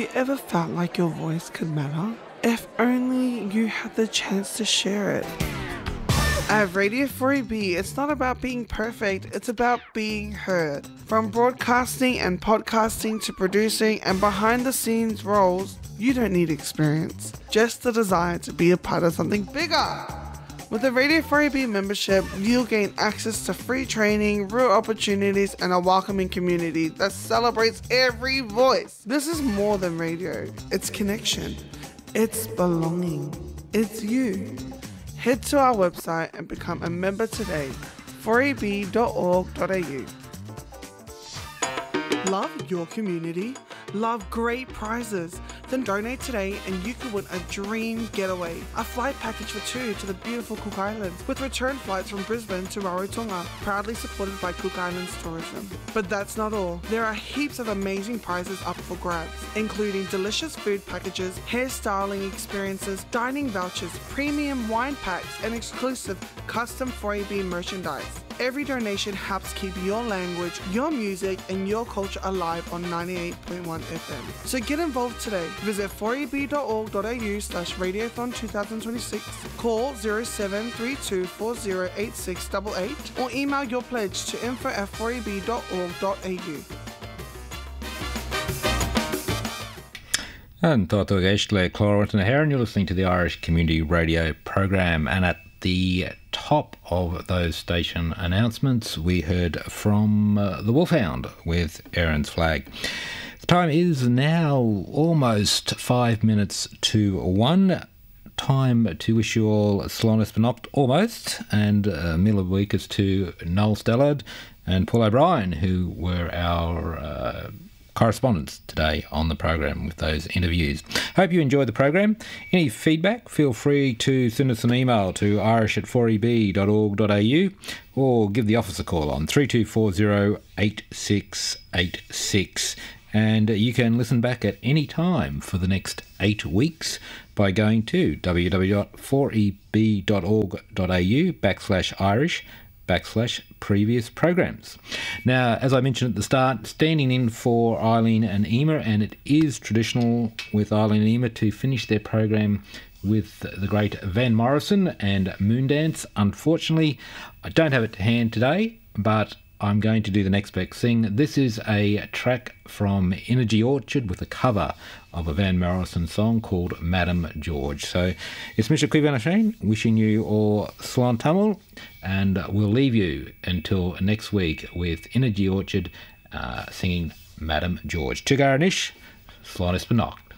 you ever felt like your voice could matter? If only you had the chance to share it. At Radio 4EB, it's not about being perfect, it's about being heard. From broadcasting and podcasting to producing and behind the scenes roles, you don't need experience, just the desire to be a part of something bigger. With the Radio 4EB membership, you'll gain access to free training, real opportunities, and a welcoming community that celebrates every voice. This is more than radio. It's connection. It's belonging. It's you. Head to our website and become a member today, 4eb.org.au. Love your community? Love great prizes? Then donate today and you could win a dream getaway. A flight package for two to the beautiful Cook Islands with return flights from Brisbane to Rarotonga, proudly supported by Cook Islands Tourism. But that's not all. There are heaps of amazing prizes up for grabs, including delicious food packages, hairstyling experiences, dining vouchers, premium wine packs, and exclusive custom 4EB merchandise. Every donation helps keep your language, your music, and your culture alive on 98.1 FM. So get involved today. Visit 4eb.org.au/radiothon 2026, call 0732408688, or email your pledge to info@4eb.org.au. And Tato Geistle, Clorant and Heron, you're listening to the Irish Community Radio program, and at the top of those station announcements, we heard from the Wolfhound with Aaron's Flag. The time is now almost 5 minutes to 1. Time to wish you all Slonis Benopt almost, and Mila Weekers to Noel Stellard and Paul O'Brien, who were our correspondents today on the program with those interviews. Hope you enjoyed the program. Any feedback, feel free to send us an email to irish@4eb.org.au or give the office a call on 3240 8686. And you can listen back at any time for the next 8 weeks by going to www.4eb.org.au/Irish/previous programs. Now, as I mentioned at the start, standing in for Eileen and Emer, and it is traditional with Eileen and Emer to finish their program with the great Van Morrison and Moondance. Unfortunately, I don't have it to hand today, but I'm going to do the next best thing. This is a track from Energy Orchard with a cover of a Van Morrison song called Madam George. So it's Mr. Quivanashane wishing you all Slan Tamil, and we'll leave you until next week with Energy Orchard singing Madam George. Tugaranish, Slanis Bannock.